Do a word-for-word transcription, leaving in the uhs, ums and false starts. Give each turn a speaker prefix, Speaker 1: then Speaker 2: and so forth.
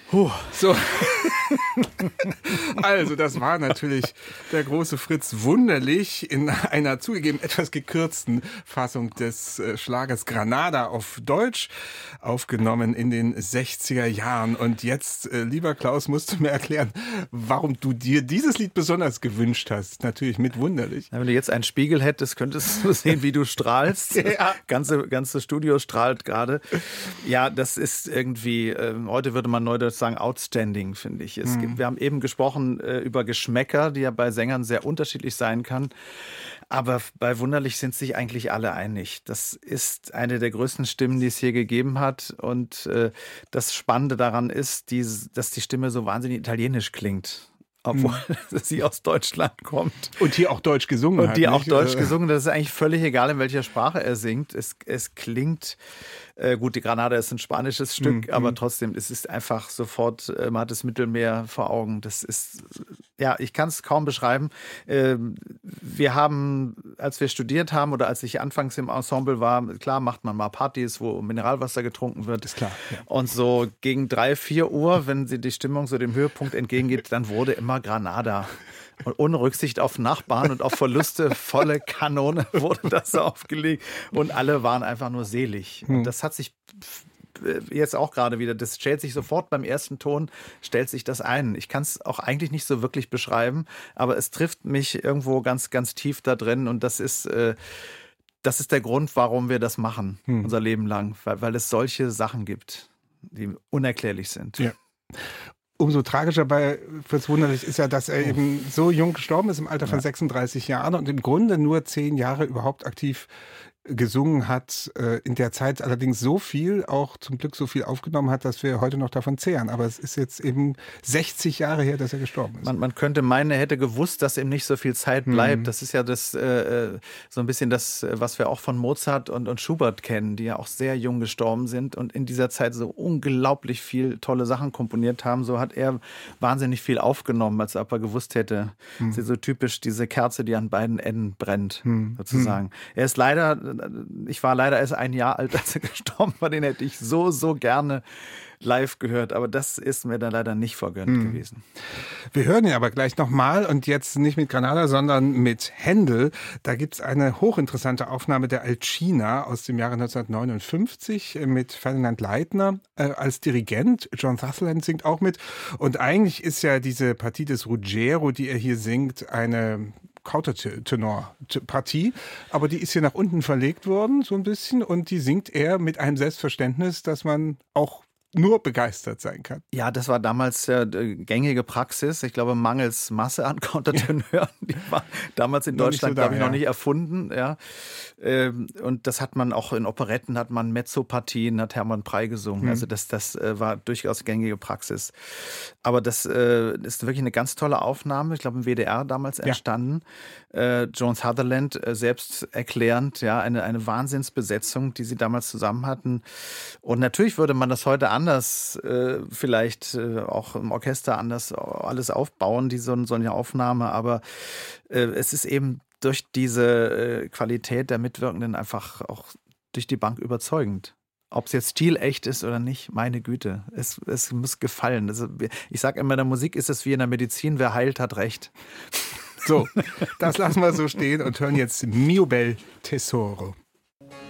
Speaker 1: Puh. So. Also, das war natürlich der große Fritz Wunderlich in einer zugegeben etwas gekürzten Fassung des äh, Schlagers Granada auf Deutsch, aufgenommen in den sechziger Jahren. Und jetzt, äh, lieber Klaus, musst du mir erklären, warum du dir dieses Lied besonders gewünscht hast. Natürlich mit Wunderlich.
Speaker 2: Ja, wenn du jetzt einen Spiegel hättest, könntest du sehen, wie du strahlst. Ja. Ganze, ganze Studio strahlt gerade. Ja, das ist irgendwie, äh, heute würde man neudeutsch sagen, outstanding, finde ich. Es gibt, wir haben eben gesprochen äh, über Geschmäcker, die ja bei Sängern sehr unterschiedlich sein kann. Aber bei Wunderlich sind sich eigentlich alle einig. Das ist eine der größten Stimmen, die es hier gegeben hat. Und äh, das Spannende daran ist, die, dass die Stimme so wahnsinnig italienisch klingt. Obwohl hm. sie aus Deutschland kommt.
Speaker 1: Und hier auch Deutsch gesungen
Speaker 2: Und
Speaker 1: hat.
Speaker 2: Und die auch
Speaker 1: nicht?
Speaker 2: Deutsch gesungen. Das ist eigentlich völlig egal, in welcher Sprache er singt. Es, es klingt, äh, gut, die Granada ist ein spanisches Stück, hm. aber trotzdem, es ist einfach sofort, äh, man hat das Mittelmeer vor Augen. Das ist, ja, ich kann es kaum beschreiben. Äh, wir haben, als wir studiert haben oder als ich anfangs im Ensemble war, klar macht man mal Partys, wo Mineralwasser getrunken wird.
Speaker 1: Ist klar. Ja.
Speaker 2: Und so gegen drei, vier Uhr, wenn sie die Stimmung so dem Höhepunkt entgegengeht, dann wurde immer Granada. Und ohne Rücksicht auf Nachbarn und auf Verluste, volle Kanone wurde das aufgelegt. Und alle waren einfach nur selig. Und das hat sich jetzt auch gerade wieder, das stellt sich sofort beim ersten Ton, stellt sich das ein. Ich kann es auch eigentlich nicht so wirklich beschreiben, aber es trifft mich irgendwo ganz, ganz tief da drin. Und das ist, äh, das ist der Grund, warum wir das machen, hm. unser Leben lang. Weil, weil es solche Sachen gibt, die unerklärlich sind.
Speaker 1: Ja. Umso tragischer bei Fritz Wunderlich ist ja, dass er eben so jung gestorben ist, im Alter von ja. sechsunddreißig Jahren und im Grunde nur zehn Jahre überhaupt aktiv gesungen hat, in der Zeit allerdings so viel, auch zum Glück so viel aufgenommen hat, dass wir heute noch davon zehren. Aber es ist jetzt eben sechzig Jahre her, dass er gestorben ist.
Speaker 2: Man, man könnte meinen, er hätte gewusst, dass ihm nicht so viel Zeit bleibt. Mhm. Das ist ja das äh, so ein bisschen das, was wir auch von Mozart und, und Schubert kennen, die ja auch sehr jung gestorben sind und in dieser Zeit so unglaublich viel tolle Sachen komponiert haben. So hat er wahnsinnig viel aufgenommen, als ob er gewusst hätte. Mhm. Das ist so typisch diese Kerze, die an beiden Enden brennt, mhm. sozusagen. Mhm. Er ist leider Ich war leider erst ein Jahr alt, als er gestorben war. Den hätte ich so, so gerne live gehört. Aber das ist mir dann leider nicht vergönnt hm. gewesen.
Speaker 1: Wir hören ihn aber gleich nochmal und jetzt nicht mit Granada, sondern mit Händel. Da gibt es eine hochinteressante Aufnahme der Alcina aus dem Jahre neunzehnhundertneunundfünfzig mit Ferdinand Leitner äh, als Dirigent. John Sutherland singt auch mit. Und eigentlich ist ja diese Partie des Ruggiero, die er hier singt, eine Countertenor-Partie, aber die ist hier nach unten verlegt worden, so ein bisschen, und die singt er mit einem Selbstverständnis, dass man auch nur begeistert sein kann.
Speaker 2: Ja, das war damals äh, gängige Praxis. Ich glaube, mangels Masse an Countertenören. Die war damals in Deutschland, so glaube ich, ja. noch nicht erfunden. Ja. Ähm, und das hat man auch in Operetten, hat man Mezzopartien, hat Hermann Prey gesungen. Mhm. Also das, das äh, war durchaus gängige Praxis. Aber das äh, ist wirklich eine ganz tolle Aufnahme. Ich glaube, im W D R damals entstanden. Ja. Äh, Joan Sutherland äh, selbst erklärend, ja, eine, eine Wahnsinnsbesetzung, die sie damals zusammen hatten. Und natürlich würde man das heute anders, äh, vielleicht äh, auch im Orchester anders alles aufbauen, die so, so eine Aufnahme. Aber äh, es ist eben durch diese äh, Qualität der Mitwirkenden einfach auch durch die Bank überzeugend. Ob es jetzt stilecht ist oder nicht, meine Güte, es, es muss gefallen. Also, ich sage immer, in der Musik ist es wie in der Medizin, wer heilt, hat recht.
Speaker 1: So, das lassen wir so stehen und hören jetzt Mio bel tesoro.